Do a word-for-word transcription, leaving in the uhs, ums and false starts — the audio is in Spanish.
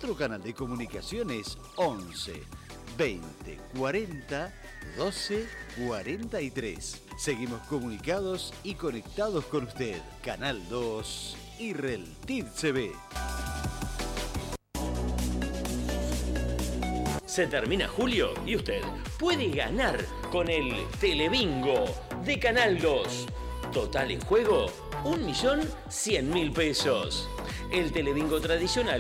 Nuestro canal de comunicaciones once veinte cuarenta doce cuarenta y tres. Seguimos comunicados y conectados con usted. Canal dos y Reltiv C V. Se termina julio y usted puede ganar con el Telebingo de Canal dos. Total en juego, un millón cien mil pesos. El Telebingo tradicional